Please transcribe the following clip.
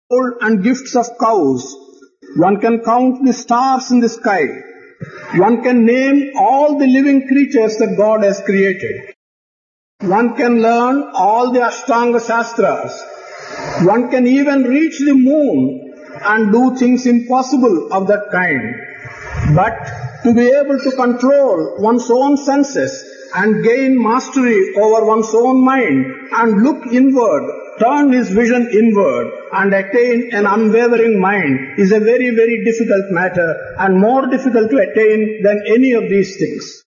and gifts of cows. One can count the stars in the sky. One can name all the living creatures that God has created. One can learn all the Ashtanga Shastras. One can even reach the moon and do things impossible of that kind. But to be able to control one's own senses and gain mastery over one's own mind and look inward, turn his vision inward and attain an unwavering mind is a very, very difficult matter and more difficult to attain than any of these things.